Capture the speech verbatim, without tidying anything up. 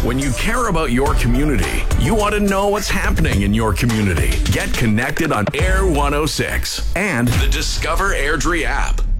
When you care about your community, you want to know what's happening in your community. Get connected on Air one oh six and the Discover Airdrie app.